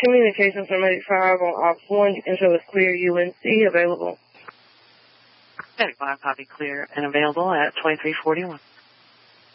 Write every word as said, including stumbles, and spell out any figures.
communications from eighty-five on Ops one. You can show us clear U N C available. eighty-five, copy clear and available at twenty-three forty-one.